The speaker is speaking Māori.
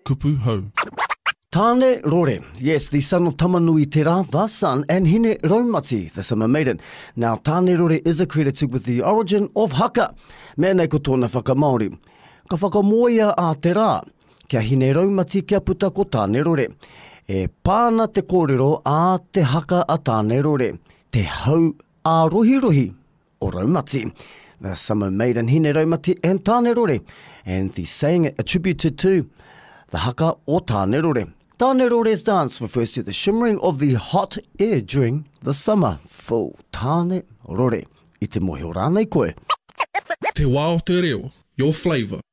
kupu hau. Tāne Rore, yes, the son of Tamanui Te Rā, the son, and Hine Raumati, the summer maiden. Now, Tāne Rore is accredited with the origin of haka. Mea nei ko tōna whakamaori. Ka whakamoia a Te Rā, kia Hine Raumati kia puta ko Tāne Rore. E pāna te kōrero a te haka a Tāne Rore, te hau a rohi rohi o Raumati. The summer maiden Hine Raumati and Tāne Rore, and the saying attributed to the haka o Tāne Rore. Tāne Rore's dance refers to the shimmering of the hot air during the summer. Full Tāne Rore. I te mohi o rānei koe. Te wā o te reo, your flavour.